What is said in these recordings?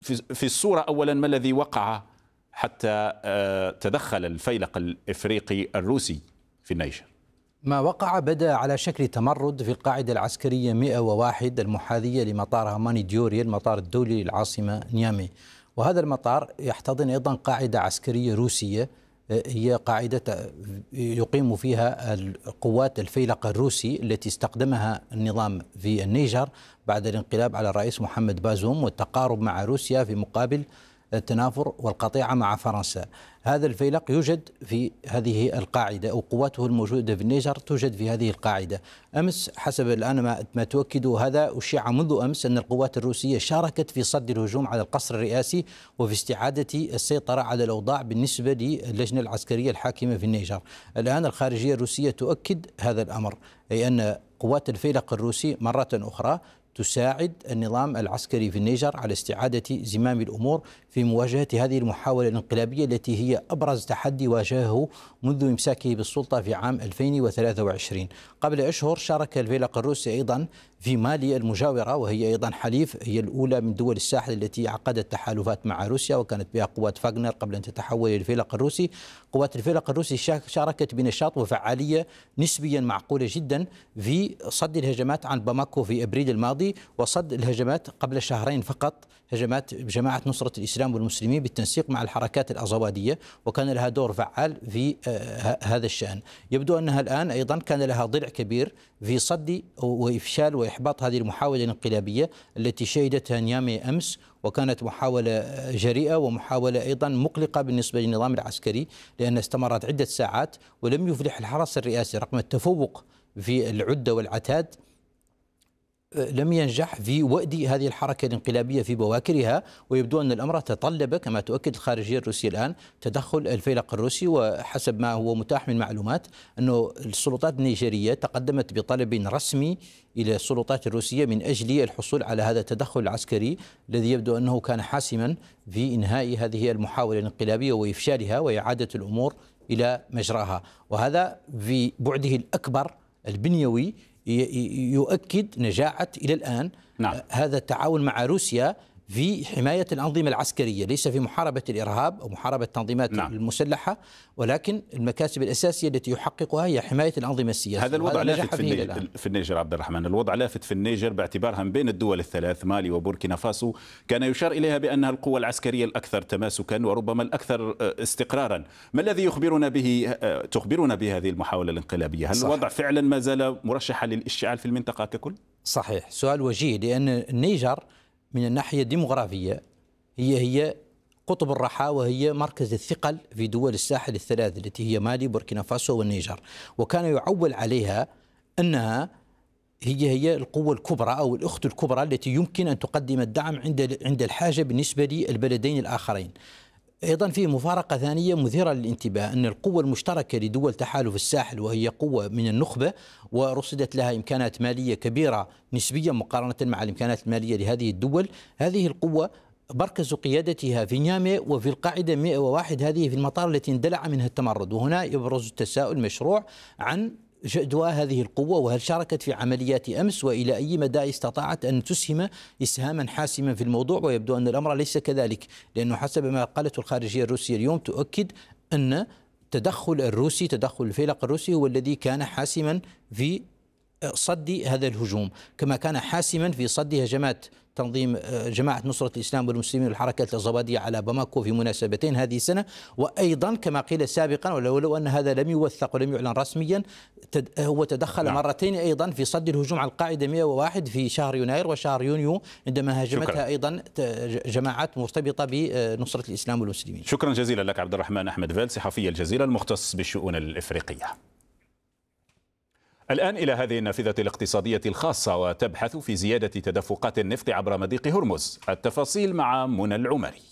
في الصورة أولا ما الذي وقع حتى تدخل الفيلق الإفريقي الروسي في النيجر؟ ما وقع بدأ على شكل تمرد في القاعدة العسكرية 101 المحاذية لمطار هاماني ديوري، المطار الدولي للعاصمة نيامي. وهذا المطار يحتضن أيضا قاعدة عسكرية روسية، هي قاعدة يقيم فيها القوات الفيلق الروسي التي استخدمها النظام في النيجر بعد الانقلاب على الرئيس محمد بازوم والتقارب مع روسيا في مقابل التنافر والقطيعة مع فرنسا. هذا الفيلق يوجد في هذه القاعدة، أو قواته الموجودة في النيجر توجد في هذه القاعدة. أمس حسب الآن ما تؤكد هذا أشيع منذ أمس أن القوات الروسية شاركت في صد الهجوم على القصر الرئاسي وفي استعادة السيطرة على الأوضاع بالنسبة للجنة العسكرية الحاكمة في النيجر. الآن الخارجية الروسية تؤكد هذا الأمر، أي أن قوات الفيلق الروسي مرة أخرى تساعد النظام العسكري في النيجر على استعادة زمام الأمور في مواجهة هذه المحاولة الانقلابية التي هي أبرز تحدي واجهه منذ إمساكه بالسلطة في عام 2023. قبل أشهر شارك الفيلق الروسي أيضا في مالي المجاورة، وهي أيضا حليف، هي الأولى من دول الساحل التي عقدت تحالفات مع روسيا وكانت بها قوات فاغنر قبل أن تتحول إلى الفيلق الروسي. قوات الفيلق الروسي شاركت بنشاط وفعالية نسبيا معقولة جدا في صد الهجمات عن باماكو في أبريل الماضي، وصد الهجمات قبل شهرين فقط، هجمات جماعة نصرة الإسلام والمسلمين بالتنسيق مع الحركات الأزوادية، وكان لها دور فعال في هذا الشأن. يبدو أنها الآن أيضا كان لها ضلع كبير في صد وإفشال وإحباط هذه المحاولة الانقلابية التي شهدتها نيامي أمس، وكانت محاولة جريئة ومحاولة أيضا مقلقة بالنسبة للنظام العسكري، لأنها استمرت عدة ساعات ولم يفلح الحرس الرئاسي رغم التفوق في العدة والعتاد، لم ينجح في وأد هذه الحركة الانقلابية في بواكرها. ويبدو أن الأمر تطلب كما تؤكد الخارجية الروسية الآن تدخل الفيلق الروسي، وحسب ما هو متاح من معلومات أنه السلطات النيجيرية تقدمت بطلب رسمي إلى السلطات الروسية من أجل الحصول على هذا التدخل العسكري الذي يبدو أنه كان حاسما في إنهاء هذه المحاولة الانقلابية وإفشالها وإعادة الأمور إلى مجراها. وهذا في بعده الأكبر البنيوي يؤكد نجاعة إلى الآن هذا التعاون مع روسيا في حماية الأنظمة العسكرية، ليس في محاربة الإرهاب أو محاربة التنظيمات المسلحة، ولكن المكاسب الأساسية التي يحققها هي حماية الأنظمة السياسية. هذا الوضع لافت في النيجر عبد الرحمن، الوضع لافت في النيجر باعتبارها من بين الدول الثلاث مالي وبوركينا فاسو كان يشار إليها بأنها القوة العسكرية الأكثر تماسكا وربما الأكثر استقرارا. ما الذي تخبرنا به هذه المحاولة الانقلابية؟ هل الوضع فعلا ما زال مرشحا للاشتعال في المنطقة ككل؟ صحيح، سؤال وجيه، لأن النيجر من الناحية الديمغرافية هي قطب الرحى، وهي مركز الثقل في دول الساحل الثلاث التي هي مالي بوركينا فاسو والنيجر، وكان يعول عليها أنها هي القوة الكبرى أو الأخت الكبرى التي يمكن أن تقدم الدعم عند الحاجة بالنسبة للبلدين الآخرين. أيضا في مفارقة ثانية مثيرة للانتباه، أن القوة المشتركة لدول تحالف الساحل وهي قوة من النخبة ورصدت لها إمكانات مالية كبيرة نسبيا مقارنة مع الإمكانات المالية لهذه الدول، هذه القوة مركز قيادتها في نيامي وفي القاعدة 101 هذه في المطار التي اندلع منها التمرد. وهنا يبرز التساؤل مشروع عن جدوى هذه القوة، وهل شاركت في عمليات أمس، وإلى أي مدى استطاعت أن تسهم إسهاما حاسما في الموضوع. ويبدو أن الأمر ليس كذلك، لأنه حسب ما قالته الخارجية الروسية اليوم تؤكد أن تدخل الفيلق الروسي هو الذي كان حاسما في صد هذا الهجوم، كما كان حاسما في صد هجمات تنظيم جماعة نصرة الإسلام والمسلمين والحركات الأزوادية على باماكو في مناسبتين هذه السنة. وأيضا كما قيل سابقا ولو أن هذا لم يوثق ولم يعلن رسميا، هو تدخل مرتين أيضا في صد الهجوم على القاعدة 101 في شهر يناير وشهر يونيو عندما هاجمتها أيضا جماعات مرتبطة بنصرة الإسلام والمسلمين. شكرا جزيلا لك عبد الرحمن أحمد فال، صحفي الجزيرة المختص بالشؤون الإفريقية. الآن إلى هذه النافذة الاقتصادية الخاصة، وتبحث في زيادة تدفقات النفط عبر مضيق هرمز. التفاصيل مع منى العمري.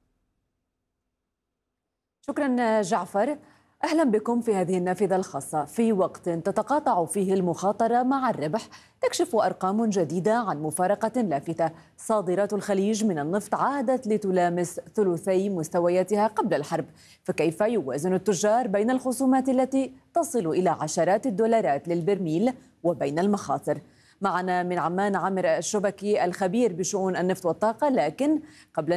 شكرا جعفر، أهلا بكم في هذه النافذة الخاصة. في وقت تتقاطع فيه المخاطرة مع الربح، تكشف أرقام جديدة عن مفارقة لافتة. صادرات الخليج من النفط عادت لتلامس ثلثي مستوياتها قبل الحرب، فكيف يوازن التجار بين الخصومات التي تصل إلى عشرات الدولارات للبرميل وبين المخاطر؟ معنا من عمان عامر الشبكي الخبير بشؤون النفط والطاقة، لكن قبل